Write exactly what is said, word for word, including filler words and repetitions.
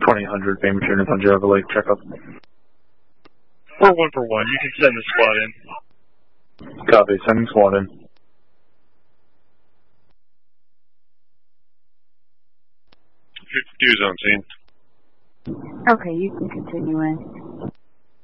twenty hundred, famous units on Java Lake, check up. Four one for one, you can send the squad in. Copy, sending squad in. fifty-two is on scene. Okay, you can continue in.